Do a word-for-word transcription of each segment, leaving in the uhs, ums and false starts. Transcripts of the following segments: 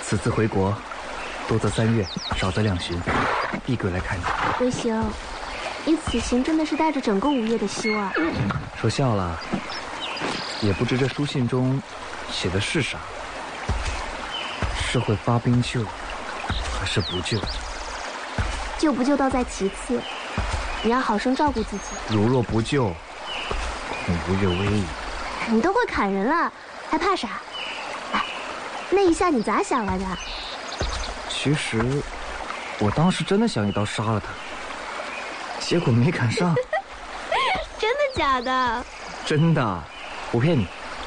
此次回国，多则三月，少则两旬，必归来看你。 微星，你此行真的是带着整个五月的希望。 说笑了，也不知这书信中写的是啥，是会发兵救，还是不救？ 救不救倒在其次，你要好生照顾自己。 如若不救，恐无月危矣。 你都会砍人了，还怕啥？哎，那一下你咋想来的？ 其实，我当时真的想一刀杀了他，结果没砍上。 真的假的？ 真的，不骗你。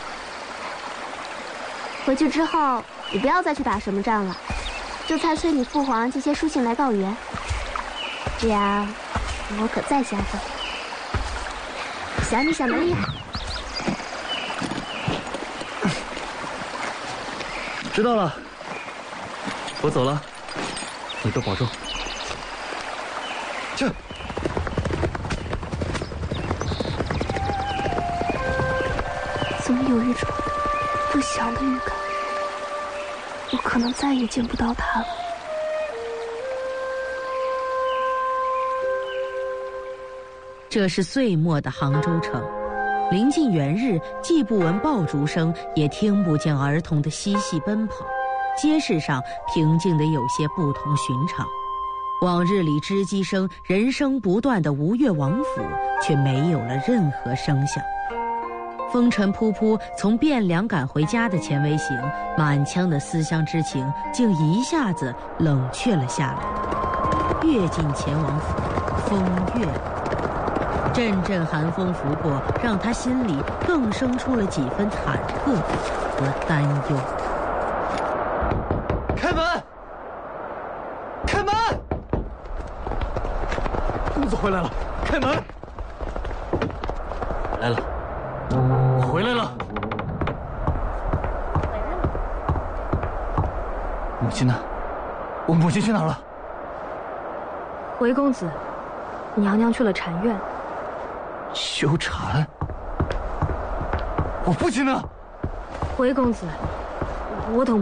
回去之后，你不要再去打什么仗了，就差催你父皇寄些书信来告援，这样我可再相逢。想你想得厉害。 知道了，我走了，你多保重。去。 怎么有一种不祥的预感？我可能再也见不到他了。 这是岁末的杭州城，临近元日，既不闻爆竹声，也听不见儿童的嬉戏奔跑，街市上平静得有些不同寻常。往日里织机声、人声不断的吴越王府，却没有了任何声响。风尘仆仆从汴梁赶回家的钱维行，满腔的思乡之情竟一下子冷却了下来。越近钱王府，风越冷，阵阵寒风拂过，让他心里更生出了几分忐忑和担忧。 开门！开门！公子回来了，开门！来了。回来了， 回来了。 母亲呢？我母亲去哪儿了？ 回公子，娘娘去了禅院。 修禅？我父亲呢？ 回公子，我等